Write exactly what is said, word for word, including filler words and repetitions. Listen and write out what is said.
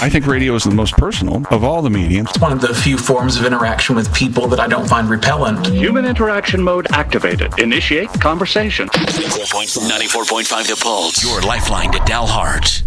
I think radio is the most personal of all the mediums. It's one of the few forms of interaction with people that I don't find repellent. Human interaction mode activated. Initiate conversation. ninety-four point five The Pulse, your lifeline to Dalhart.